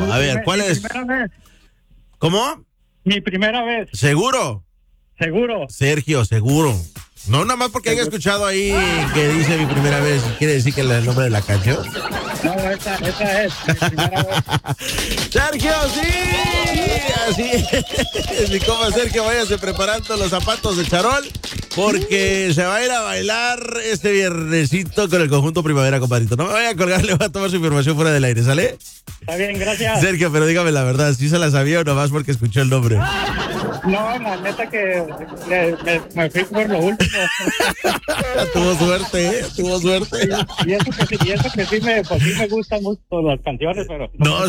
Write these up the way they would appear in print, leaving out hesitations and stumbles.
A ver, ¿cuál es? Mi primera vez. ¿Cómo? Mi primera vez. ¿Seguro? Seguro. Sergio, seguro. No, nada más porque haya escuchado ahí que dice mi primera vez, ¿quiere decir que el nombre de la canción? No, esa es mi primera vez. Sergio, sí, así es. Mi compa Sergio, váyase preparando los zapatos de charol, porque se va a ir a bailar este viernesito con el conjunto Primavera, compadrito. No me vaya a colgar, le voy a tomar su información fuera del aire, ¿sale? Está bien, gracias. Sergio, pero dígame la verdad, ¿sí se la sabía o nomás porque escuchó el nombre? No, la neta que me fui por lo último. Tuvo suerte, tuvo suerte. Y eso que sí me gustan mucho las canciones, pero no,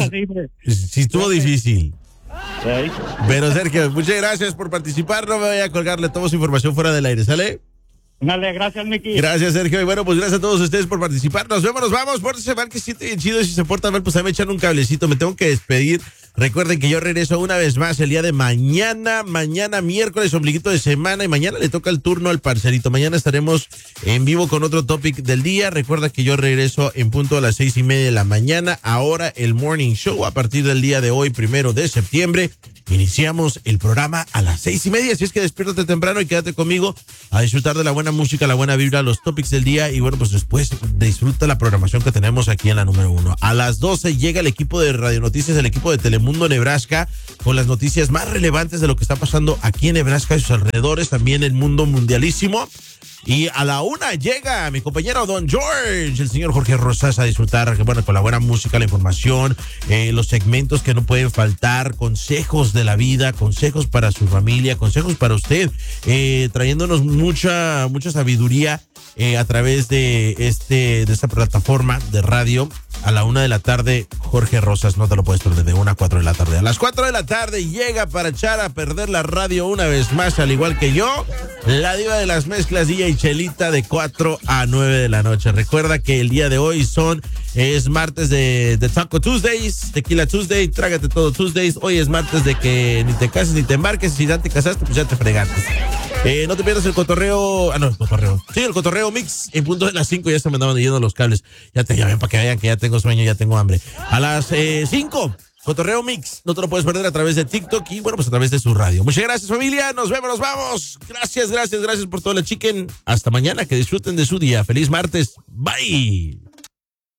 sí estuvo difícil. ¿Sí? Pero Sergio, muchas gracias por participar. No me vaya a colgar, le tomo su información fuera del aire, ¿sale? Dale, gracias, Miki. Gracias, Sergio. Y bueno, pues gracias a todos ustedes por participar. Nos vemos, nos vamos. Pórtense mal, que siente bien chido. Si se portan mal, pues ahí me echan un cablecito. Me tengo que despedir. Recuerden que yo regreso una vez más el día de mañana. Mañana, miércoles, ombliguito de semana. Y mañana le toca el turno al parcerito. Mañana estaremos en vivo con otro topic del día. Recuerda que yo regreso en punto a las 6:30 de la mañana. Ahora el Morning Show a partir del día de hoy, 1 de septiembre. Iniciamos el programa a las 6:30, así es que despiértate temprano y quédate conmigo a disfrutar de la buena música, la buena vibra, los topics del día y bueno, pues después disfruta la programación que tenemos aquí en la número 1. A las 12 llega el equipo de Radio Noticias, el equipo de Telemundo Nebraska, con las noticias más relevantes de lo que está pasando aquí en Nebraska y sus alrededores, también el mundo mundialísimo. Y a la 1 llega mi compañero Don George, el señor Jorge Rosas, a disfrutar, bueno, con la buena música, la información, los segmentos que no pueden faltar, consejos de la vida, consejos para su familia, consejos para usted, trayéndonos mucha sabiduría a través de esta plataforma de radio. A la 1 de la tarde, Jorge Rosas, no te lo puedes perder, de 1 a 4 de la tarde. A las 4 de la tarde llega para echar a perder la radio una vez más, al igual que yo, la diva de las mezclas, DJ Chelita, de 4 a 9 de la noche. Recuerda que el día de hoy es martes de Taco Tuesdays, Tequila Tuesday, Trágate Todo Tuesdays. Hoy es martes de que ni te cases ni te embarques, si ya te casaste, pues ya te fregaste. No te pierdas el cotorreo, el cotorreo mix, en punto de las 5 ya se me andaban yendo los cables. Ya ven para que vean que ya tengo sueño, ya tengo hambre. A las 5, cotorreo mix, no te lo puedes perder a través de TikTok y bueno, pues a través de su radio. Muchas gracias, familia, nos vemos, nos vamos. Gracias por todo el chicken. Hasta mañana, que disfruten de su día. Feliz martes, bye.